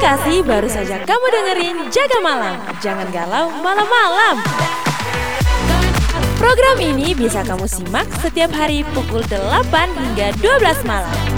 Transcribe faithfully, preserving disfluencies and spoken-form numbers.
kasih baru saja kamu dengerin Jaga Malam. Jangan galau malam-malam. Program ini bisa kamu simak setiap hari pukul delapan hingga dua belas malam.